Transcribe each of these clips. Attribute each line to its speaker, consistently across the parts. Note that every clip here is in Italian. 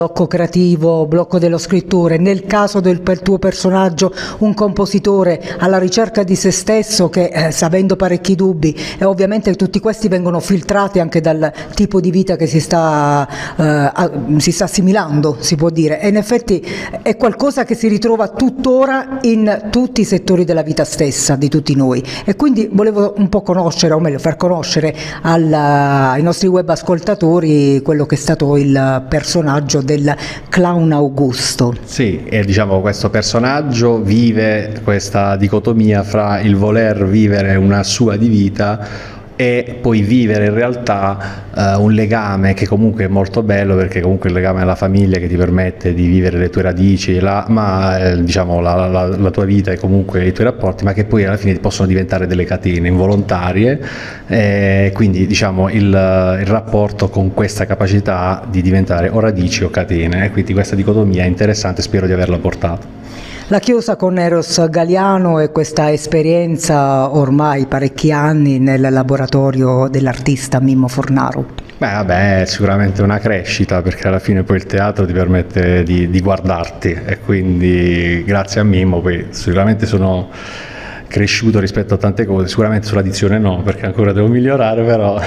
Speaker 1: Blocco creativo, blocco dello scrittore, nel caso del tuo personaggio un compositore alla ricerca di se stesso che avendo parecchi dubbi, e ovviamente tutti questi vengono filtrati anche dal tipo di vita che si sta assimilando, si può dire, e in effetti è qualcosa che si ritrova tuttora in tutti i settori della vita stessa di tutti noi, e quindi volevo un po' conoscere, o meglio far conoscere ai nostri web ascoltatori quello che è stato il personaggio del clown Augusto.
Speaker 2: Sì, e diciamo questo personaggio vive questa dicotomia fra il voler vivere una sua di vita e poi vivere in realtà un legame che comunque è molto bello, perché comunque il legame alla famiglia che ti permette di vivere le tue radici, diciamo la tua vita e comunque i tuoi rapporti, ma che poi alla fine possono diventare delle catene involontarie, quindi diciamo il rapporto con questa capacità di diventare o radici o catene, quindi questa dicotomia è interessante, spero di averla portata.
Speaker 1: La chiosa con Eros Galiano e questa esperienza ormai parecchi anni nel laboratorio dell'artista Mimmo Fornaro.
Speaker 2: Beh, vabbè, è sicuramente una crescita, perché alla fine poi il teatro ti permette di guardarti, e quindi grazie a Mimmo poi sicuramente sono cresciuto rispetto a tante cose, sicuramente sulla dizione no, perché ancora devo migliorare,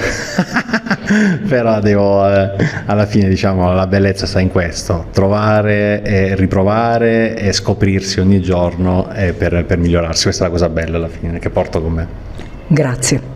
Speaker 2: però devo, alla fine diciamo la bellezza sta in questo, trovare e riprovare e scoprirsi ogni giorno per migliorarsi. Questa è la cosa bella alla fine che porto con me.
Speaker 1: Grazie.